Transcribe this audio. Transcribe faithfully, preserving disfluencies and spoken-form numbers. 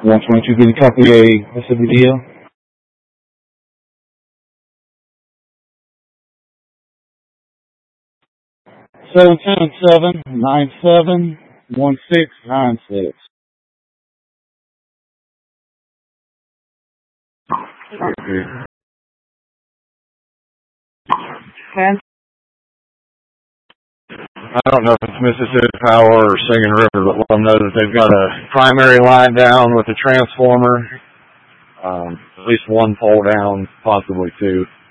one twenty-two, get a copy a Mississippi D L. seven seven seven, nine seven one six nine six. I don't know if it's Mississippi Power or Singing River, but let them know that they've got a primary line down with a transformer, um, at least one pole down, possibly two.